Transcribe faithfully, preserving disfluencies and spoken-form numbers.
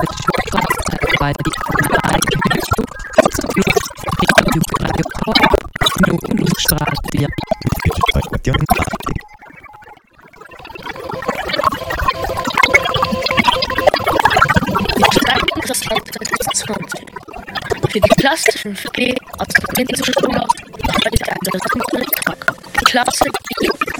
bei die Straße. Für die plastischen Flieh aus dem Hintergrund die Klasse